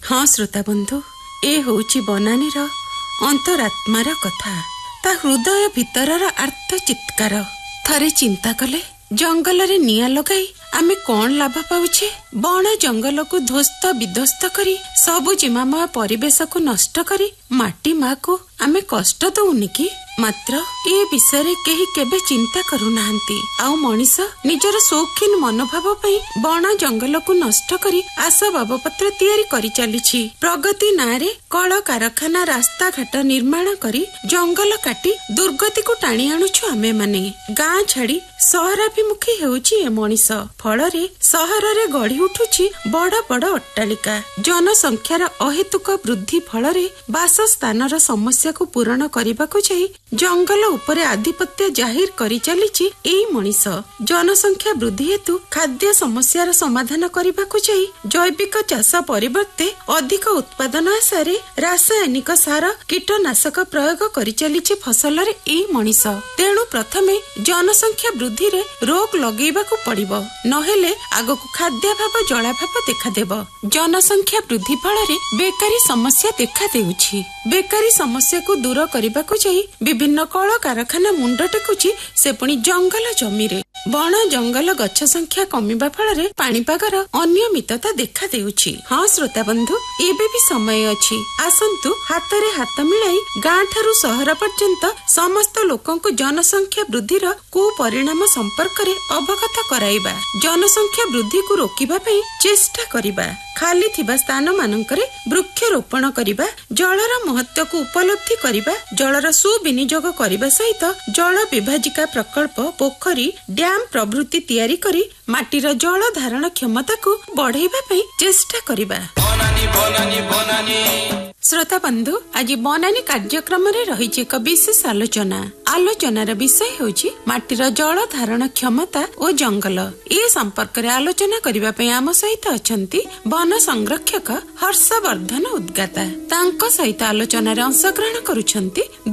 हाँ श्रोता बंधु, ए होउची बनानीर अंतरात्मार कथा, ता हृदय भितरर आर्त चित्कार। थरे चिंता कले जंगल रे निया लगाई आमे कौन लाभ पाउछे? बण जंगल को ध्वस्त विध्वस्त करी सबु जिमामय परिवेश को नष्ट करी माटी माँ को आमे कष्ट दउनी कि? मात्र ए विषय केही केबे चिंता करूनाहांती। आउ मनीष निजर शौकीन मनोभाव पई बण जंगल को नष्ट करी आसबाब पत्र तैयारी करी चलीछि। प्रगति नारे कल कारखाना रास्ता घाट निर्माण करी जंगल काटी दुर्गति को टाणी आणुछु आमे माने। गाँ छाड़ी सहराभिमुखी हेउछि ए मनीष। फलरे सहर रे गढ़ी उठुछि बड़ बड़ अट्टालिका। जनसंख्यार अहेतुक वृद्धि फलरे बासस्थानर समस्या को पूरण करबाकू जाई जंगल उपरे आधिपत्य जाहिर करी चलीछि एई मनीष। जनसंख्या वृद्धि हेतु खाद्य समस्यार समाधान करबाकू जाई जैविक चाष परिवर्ते अधिक उत्पादन आशारे रासायनिक सार कीटनाशक प्रयोग करी चलीछि फसल रे एई मनीष। तेणु प्रथमे जनसंख्या वृद्धि रे रोक लगेबाकू पड़िबो, नहेले आगकू खाद्याभाव जलाभाव देखा। जनसंख्या वृद्धि फलरे बेकारी समस्या देखा देउछि। बेकारी समस्या को दूर करबाकू जाई विभिन्न कल कारखाना मुंड टेकुछि से पुणी जंगल जमी रे। बण जंगल गछ संख्या कमिबा फलरे पाणीपागर अनियमितता देखा देउछि। हाँ श्रोता बंधु, एबे भी समय अछि। आसंतु हातरे हाथ मिलाई गाँ ठारू सहर पर्यंत समस्त लोकंकु जनसंख्या वृद्धिर कुपरिणाम संपर्क रे अवगत कराइबा। जनसंख्या वृद्धि को रोकिबा पई चेष्टा करिबा। खाली थिबा स्थान मानकरे वृक्षरोपण करिबा, जलर महत्व को उपलब्धि करिबा, जलर सुविनियोग करिबा सहित जल विभाजिका प्रकल्प, पोखरी, डैम प्रभृति तैयारी करी माटीर जल धारण क्षमता को बढ़ाइबा पई चेष्टा करिबा। श्रोता बंधु, आज बनानी कार्यक्रम रे रहिछि एक विशेष आलोचना। आलोचनार विषय होछि माटीर जल धारण क्षमता और जंगल। ए संपर्क रे आलोचना करिबा पई आम सहित अछंती वन संरक्षक हर्षवर्धन उद्गाता। तांको सहित आलोचना रे अंशग्रहण करूछंती